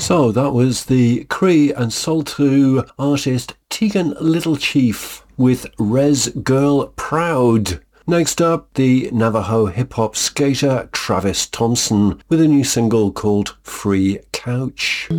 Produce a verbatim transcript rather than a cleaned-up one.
So that was the Cree and Salto artist Tegan Little Chief with Res Girl Proud. Next up, the Navajo hip-hop skater Travis Thompson with a new single called Free Couch.